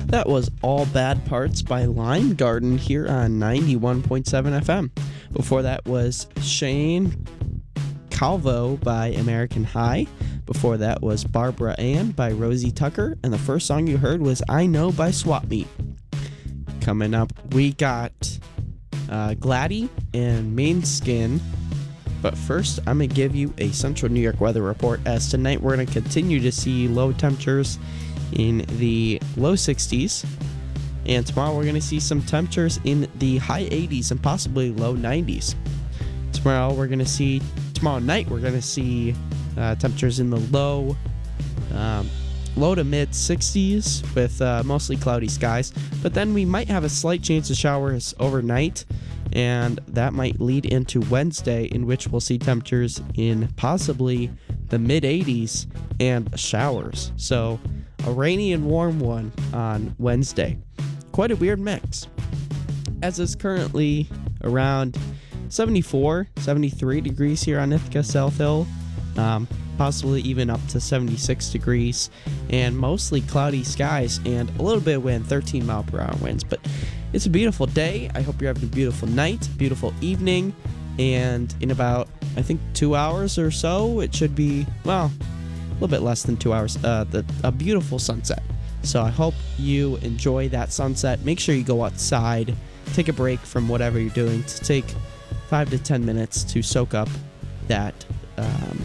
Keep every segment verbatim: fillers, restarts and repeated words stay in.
That was All Bad Parts by Lime Garden here on ninety-one point seven F M. Before that was Shane Calvo by American High. Before that was Barbara Ann by Rosie Tucker. And the first song you heard was I Know by Swap Meet. Coming up, we got uh, Gladdy and Main Skin. But first, I'm going to give you a Central New York weather report, as tonight we're going to continue to see low temperatures in the low sixties. And tomorrow we're going to see some temperatures in the high eighties and possibly low nineties. Tomorrow we're going to see, tomorrow night we're going to see uh, temperatures in the low, um, low to mid sixties with uh, mostly cloudy skies. But then we might have a slight chance of showers overnight. And that might lead into Wednesday, in which we'll see temperatures in possibly the mid eighties and showers. So a rainy and warm one on Wednesday. Quite a weird mix. As is currently around seventy-four, seventy-three degrees here on Ithaca South Hill. Um, possibly even up to seventy-six degrees. And mostly cloudy skies and a little bit of wind, thirteen mile per hour winds. But it's a beautiful day. I hope you're having a beautiful night, beautiful evening, and in about, I think, two hours or so, it should be, well, a little bit less than two hours, uh, the, a beautiful sunset. So I hope you enjoy that sunset. Make sure you go outside, take a break from whatever you're doing to take five to ten minutes to soak up that, um,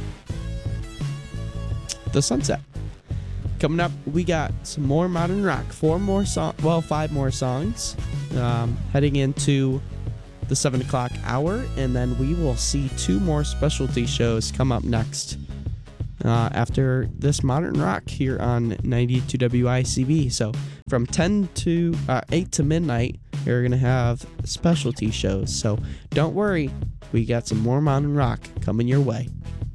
the sunset. Coming up, we got some more modern rock. Four more songs, well, five more songs um, heading into the seven o'clock hour. And then we will see two more specialty shows come up next uh, after this modern rock here on ninety-two W I C B. So from ten to uh, eight to midnight, you're going to have specialty shows. So don't worry, we got some more modern rock coming your way.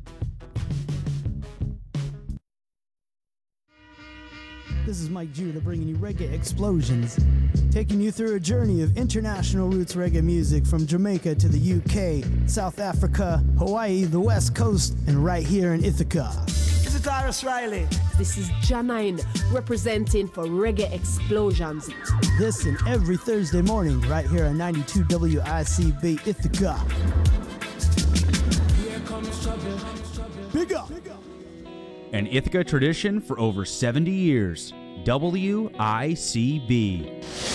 This is Mike Judah bringing you Reggae Explosions, taking you through a journey of international roots reggae music from Jamaica to the U K, South Africa, Hawaii, the West Coast, and right here in Ithaca. This is Tyrus Riley. This is Janine representing for Reggae Explosions. This and every Thursday morning right here on ninety-two W I C B Ithaca. Here comes trouble. Big up! An Ithaca tradition for over seventy years. W I C B.